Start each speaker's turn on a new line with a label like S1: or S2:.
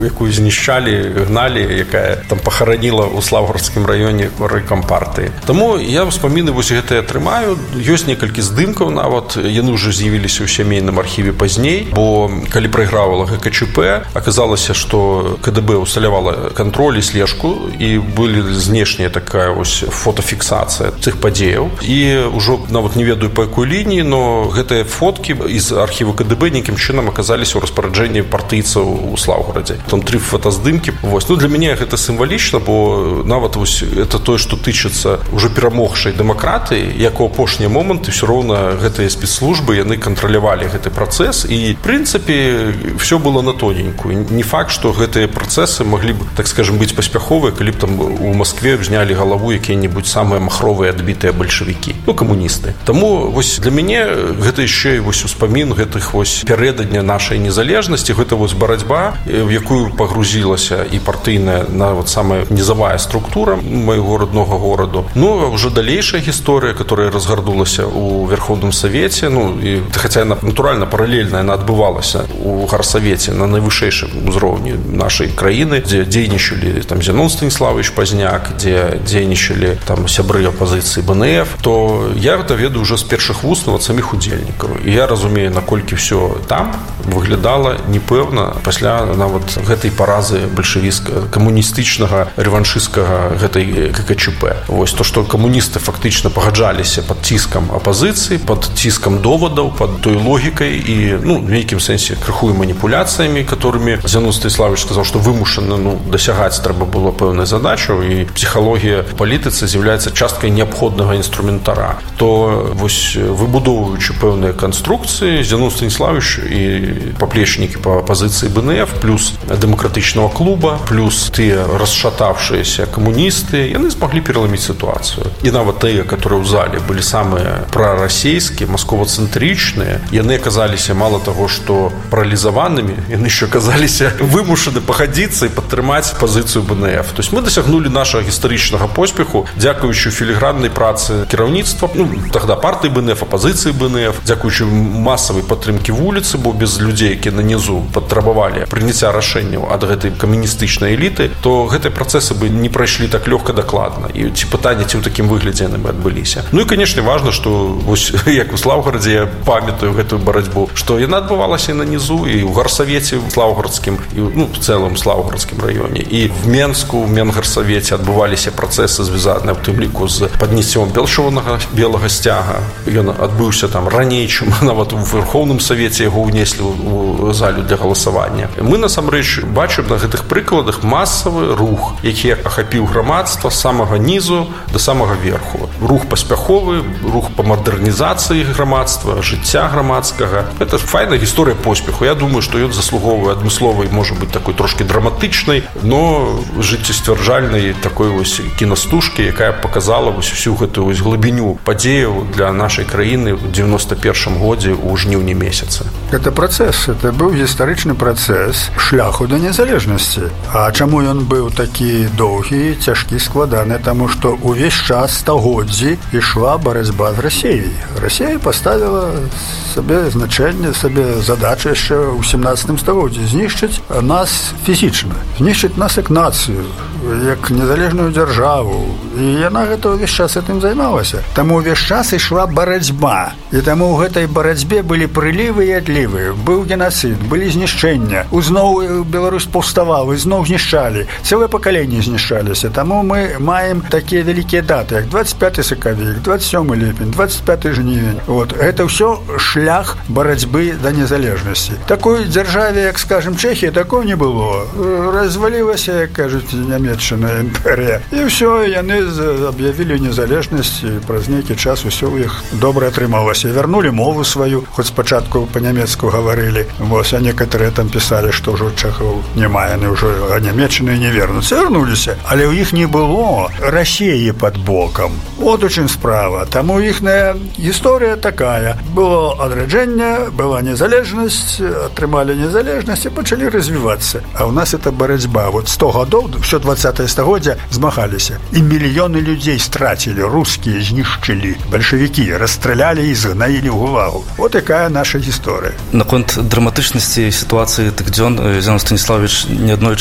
S1: якую знішчалі, гналі, якая там пахараніла ў Слаўгародскім раёне рэйкампартыі. Таму я ўспаміны вось гэтыя атрымаю. Ёсць некалькі здымкаў нават, яны ўжо з'явіліся ў сямейным архіве пазней, бо калі прайгравала ГКЧП, аказалася, што КДБ усталявала кантроль і слежку, і былі знешняя такая вось фотафіксацыя цих падзеяў. І ўжо нават не ведаю па якой лініі, но гэтыя фоткі з архіву КДБ нейкім чынам аказаліся ў распараджэнні партыйцаў у Слаўгарадзе. Там 3 фотаздымкі. Вось. Ну, для мяне гэта сімвалічна, бо нават вось это тое, што тычыцца ўжо перамогшай дэмакратыі, як у апошнія моманты ўсё роўна гэтыя спецслужбы, яны кантралявалі гэты працэс, і, в прынцыпе, все было на тоненькую. Не факт, што гэтыя працэсы маглі б, так скажем, быць паспяховыя, калі б там у Маскве знялі галаву якія-небудзь самыя махровыя адбітыя бальшавікі, ну, камуністы. Таму вось для мяне гэта яшчэ вось успамін гэтых вось пярэдадня нашай незалежнасці, гэта вось барацьба, в якую пагрузілася і партыйная нават самая низавая структура майго роднога гораду. Ну, а ўжо далейшая гісторыя, которая разгарнулася у Верховным Савеце, ну, і хаця яна натуральна паралельна яна адбывалася у Гарсавеце на найвышэйшым узроўні нашай краіны, дзе дзейнічалі там Зенон Станіславович Пазняк, дзе дзейнічалі там сябры апазіцыі БНФ, то я гэта ведаю ўжо з першых вуснаў ад саміх удзельнікаў. І я разумею, наколькі ўсё там выглядала непэўна пасля нават гэтай паразы бальшавіцкага, камуністычнага, рэваншысцкага гэтай ГКЧП. Вось то, што камуністы фактычна пагаджаліся пад ціскам апазіцыі, пад ціскам довадаў, пад той логікай і, ну, в нейкім сэнсе крыху і маніпуляцыямі, которымі Зенон Станіславович сказаў, што вымушана, ну, дасягаць трэба было пэўнай задачу, і псіхалогія палітыцы з'яўляецца часткай неабходнага інструментара. То вось выбудоўваючы пэўныя канструкцыі, Зенон Станіславович і паплечнікі па апазіцыі БНФ плюс дэмакратычнага клуба, плюс тыя расшатавшиеся камуністы, яны змаглі пераламіць сітуацыю. І нават тыя, которые ў зале былі самыя прарасійскія, маскова-цэнтрычныя, яны аказаліся мала таго, што паралізаванымі, яны яшчэ аказаліся вымушаны пагадзіцца і падтрымаць пазіцыю БНФ. То есть мы дасягнулі нашага гістарычнага поспеху, дзякуючы філіграннай працы кіраўніцтва, ну, тогда партыі БНФ, апазіцыі БНФ, дзякуючы масавай падтрымкі вуліцы, бо без людзей, якія на нізу патрабавалі прыняцця рашэнняў ад гэтай камуністычнай эліты, то гэтыя працэсы бы не прайшлі так лёгка дакладна. І ці пытанне, ці ў такім выглядзе яны бы адбыліся. Ну і, канешне, важна, што вось як у Слаўгарадзе я памятаю гэтую барацьбу, што яна адбывалася і на нізу, і ў Гарсавеце Слаўгарадскім, і, ну, в цэлым Слаўгарадскім раёне. І в Менску, в Менгарсавеце адбываліся працэсы, звязаныя ў тым ліку з падняццём белага сцяга. Ён адбыўся там раней, чым нават у Верховным Савеце яго ўнеслі ў залю для галасавання. Мы, насамрэч, бачым на гэтых прыкладах масавы рух, які ахапіў грамадства з самага нізу да самага верху. Рух паспяховы, рух па мадэрнізацыі грамадства, жыцця грамадскага. Гэта файная гісторыя поспеху. Я думаю, што ён заслуговуе адмысловай, можа быць, такой трошки драматычнай, но жыццесцвярджальнай такой вось кінастужкі, якая показала вось всю гэтую вось глыбіню падзеяў для нашай краіны ў 91 годзе ў жніўні месяцы.
S2: Это працэс, это быў гістарычны працэс шляху да незалежнасці. А чаму ён быў такі доўгі, цяжкі, складаны? Таму што ўвесь час стагоддзі ішла барацьба з Расіяй. Расія паставіла сабе значэнне, сабе задачу яшчэ ў 17 стагоддзі знішчыць нас фізічна, знішчыць нас як нацыю, як незалежную дзяржаву. І яна гэта ўвесь час гэтым займалася. Таму ўвесь час ішла барацьба. І таму ў гэтай барацьбе былі прылівы і адлівы. Быў генацыд, былі знішчэння. Зноў Беларусь паўставала, зноў знішчалі. Цэлыя пакаленні знішчаліся. Таму мы маем такія вялікія даты, як 25 сакавік, 27 ліпень, 25 жнівень. Вот. Гэта ўсё шлях барацьбы да незалежнасці. Такой дзяржаве, як, скажем, Чэхія, такого не было. Развалілася, як кажуць, нямецчына імперія. І ўсё, яны аб'явілі незалежнасць, і праз нейкі час усё ў іх добра атрымалася. Вярнулі мову сваю, хоць спачатку па-нямецку гаварылі. Вось, а некаторыя там пісалі, што ўжо чэхаў няма, яны ўжо анямеччыны не вернуцца. Вярнуліся. Але ў іх не было Расіі пад бокам. Вот у чым справа. Таму іхная гісторыя такая. Было адраджэнне, была незалежнасць, атрымалі незалежнасць і пачалі развівацца. А ў нас это барацьба. Вот 100 гадоў, ўсё 20 стагоддзя змагаліся. І мільёны людзей страцілі, рускія знішчылі, бальшавікі расстралялі і згнаілі ў гулагу. Вот якая наша гісторыя.
S3: Наконт драматычнасці сітуацыі тых дзён Зіновий Станіславович неаднойчы